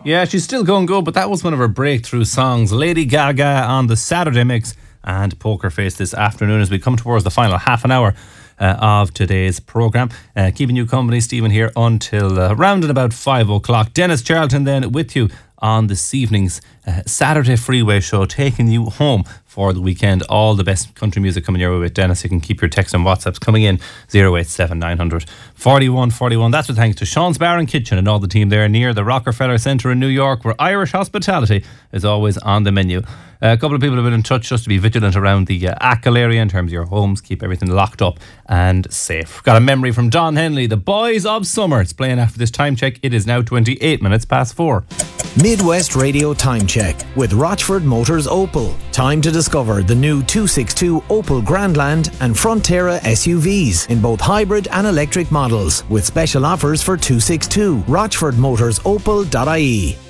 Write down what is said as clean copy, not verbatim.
Yeah, she's still going good, but that was one of her breakthrough songs. Lady Gaga on the Saturday Mix and Poker Face this afternoon as we come towards the final half an hour of today's programme. Keeping you company, Stephen here until around and about 5 o'clock. Dennis Charlton then with you on this evening's Saturday Freeway Show, taking you home for the weekend. All the best country music coming your way with Dennis. You can keep your texts and WhatsApps coming in 087 900 41 41. That's with thanks to Sean's Bar and Kitchen and all the team there near the Rockefeller Centre in New York, where Irish hospitality is always on the menu. A couple of people have been in touch just to be vigilant around the Achill area in terms of your homes. Keep everything locked up and safe. Got a memory from Don Henley, The Boys of Summer. It's playing after this time check. It is now 28 minutes past 4. Midwest Radio Time Check with Rochford Motors Opel. Time to discover the new 262 Opel Grandland and Frontera SUVs in both hybrid and electric models with special offers for 262. RochfordMotorsOpel.ie.